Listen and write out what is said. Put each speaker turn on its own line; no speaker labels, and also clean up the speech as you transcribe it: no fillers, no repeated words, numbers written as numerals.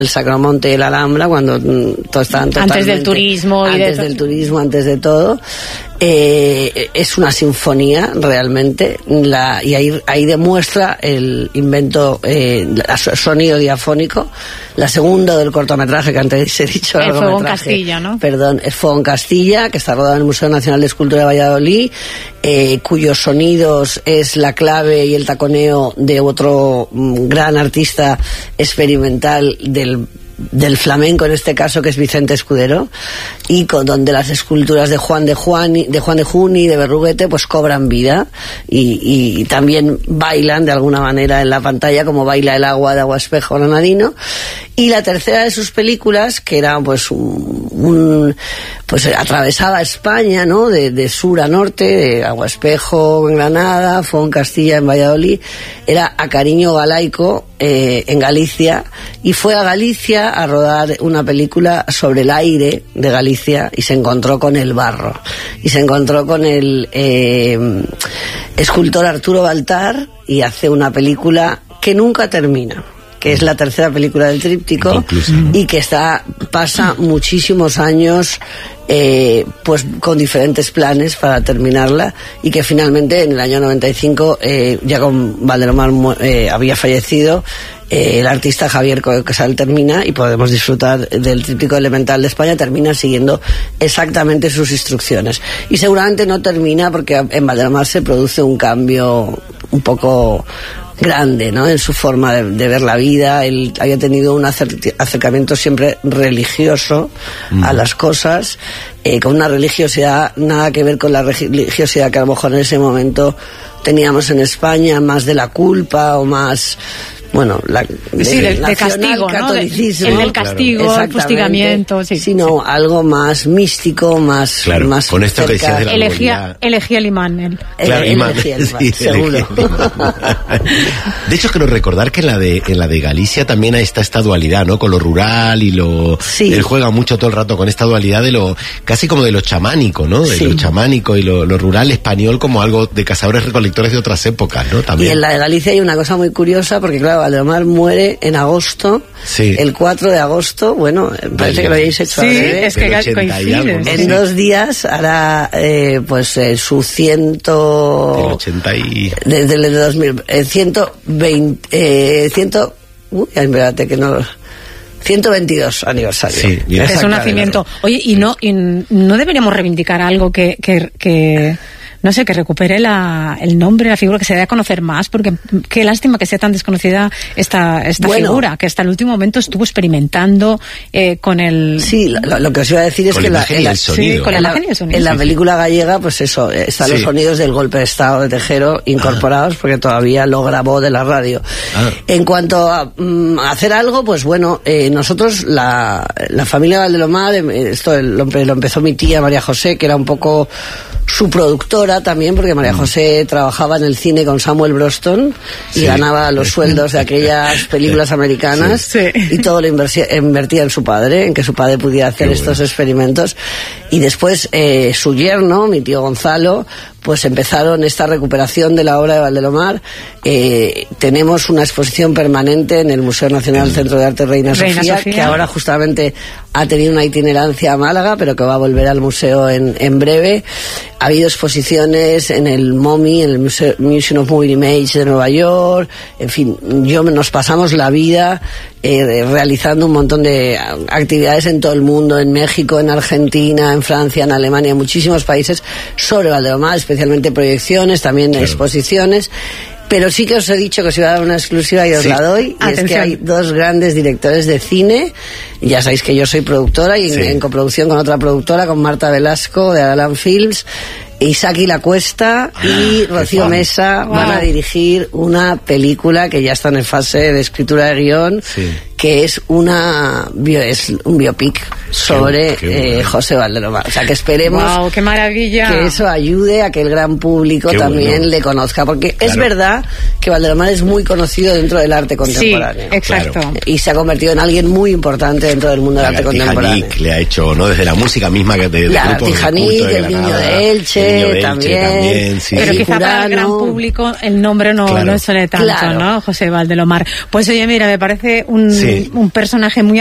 el Sacromonte y el Alhambra, cuando todos estaban totalmente...
Antes del turismo.
Antes de todo. Es una sinfonía realmente, y ahí demuestra el invento, sonido diafónico. La segunda del cortometraje que antes he dicho,
el Fuego en Castilla, ¿no?
Perdón, el Fuego en Castilla, que está rodado en el Museo Nacional de Escultura de Valladolid, cuyos sonidos es la clave y el taconeo de otro gran artista experimental del flamenco, en este caso, que es Vicente Escudero, y donde las esculturas de Juan de Juni, de Berruguete, pues cobran vida y también bailan de alguna manera en la pantalla, como baila el agua de Agua Espejo Granadino. Y la tercera de sus películas, que era pues pues atravesaba España, ¿no? De sur a norte, de Agua Espejo en Granada, Fuego en Castilla en Valladolid, era A Cariño Galaico en Galicia, y fue a Galicia a rodar una película sobre el aire de Galicia, y se encontró con el barro, y se encontró con el escultor Arturo Baltar, y hace una película que nunca termina, que es la tercera película del tríptico, y que pasa muchísimos años pues con diferentes planes para terminarla, y que finalmente en el año 95, ya con Valdelomar había fallecido, el artista Javier Casal termina, y podemos disfrutar del tríptico elemental de España. Termina siguiendo exactamente sus instrucciones, y seguramente no termina porque en Valdelomar se produce un cambio un poco grande, ¿no?, en su forma de ver la vida. Él había tenido un acercamiento siempre religioso a las cosas, con una religiosidad nada que ver con la religiosidad que a lo mejor en ese momento teníamos en España, más de la culpa o más... Bueno,
de castigo,
catolicismo,
¿no? El castigo, el fustigamiento, sí.
Sino algo más místico, más
con esto que decías de la
elegía el imán.
Claro, imán.
Sí, seguro.
De hecho, quiero recordar que en la de Galicia también hay esta dualidad, ¿no? Con lo rural y lo... Sí. Él juega mucho todo el rato con esta dualidad de lo... casi como de lo chamánico, ¿no? De lo chamánico y lo rural español, como algo de cazadores recolectores de otras épocas, ¿no? También.
Y en la de Galicia hay una cosa muy curiosa, porque claro, Valdelomar muere en agosto, el 4 de agosto, bueno, parece que lo habéis hecho
es que coincide.
En 2 días hará su 100...
Del 80 y...
Desde el 2000... 120... espérate que no... 122 aniversario.
Sí,
es su nacimiento. Oye, y no deberíamos reivindicar algo que no sé, que recupere el nombre, la figura, que se dé a conocer más, porque qué lástima que sea tan desconocida esta figura, que hasta el último momento estuvo experimentando con el...
Sí, lo que os iba a decir es que
con la imagen y el sonido.
En la película gallega, pues eso, están los sonidos del golpe de Estado de Tejero incorporados, porque todavía lo grabó de la radio. En cuanto a hacer algo, pues bueno, nosotros, la familia Valdelomar, esto lo empezó mi tía María José, que era un poco su productora también, porque María José trabajaba en el cine con Samuel Broston y ganaba los sueldos de aquellas películas americanas, y todo lo invertía en su padre, en que su padre pudiera hacer estos experimentos. Y después su yerno, mi tío Gonzalo, pues empezaron esta recuperación de la obra de Valdelomar. Tenemos una exposición permanente en el Museo Nacional Centro de Arte Reina Sofía, que ahora justamente ha tenido una itinerancia a Málaga, pero que va a volver al museo en breve. Ha habido exposiciones en el MoMI, en el Museum of Moving Image de Nueva York. En fin, nos pasamos la vida realizando un montón de actividades en todo el mundo, en México, en Argentina, en Francia, en Alemania, en muchísimos países, sobre Valdelomar, especialmente proyecciones, también exposiciones. Pero sí que os he dicho que os iba a dar una exclusiva y os la doy. Y es que hay 2 grandes directores de cine. Ya sabéis que yo soy productora y en coproducción con otra productora, con Marta Velasco de Alan Films, Isaki La Cuesta y Rocío Mesa van a dirigir una película que ya están en fase de escritura de guión, que es un biopic sobre José Valdelomar. O sea, que esperemos
¡qué maravilla!
Que eso ayude a que el gran público también le conozca, porque es verdad que Valdelomar es muy conocido dentro del arte contemporáneo.
Sí, exacto.
Claro. Y se ha convertido en alguien muy importante dentro del mundo del arte contemporáneo.
Le ha hecho, ¿no? Desde la música misma de
Tijanic, el Niño de Elche, también
sí.
Pero quizá para el gran público el nombre no suene tanto, ¿no? José Valdelomar. Pues oye, mira, me parece un personaje muy